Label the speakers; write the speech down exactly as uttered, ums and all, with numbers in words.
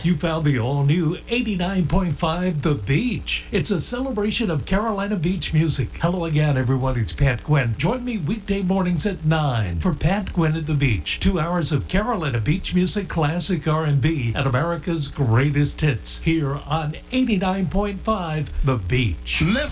Speaker 1: You found the all-new eighty-nine point five The Beach. It's a celebration of Carolina Beach music. Hello again, everyone. It's Pat Gwynn. Join me weekday mornings at nine for Pat Gwynn at the Beach. Two hours of Carolina Beach music, classic R and B, and America's greatest hits here on eighty-nine point five The Beach.
Speaker 2: Listen.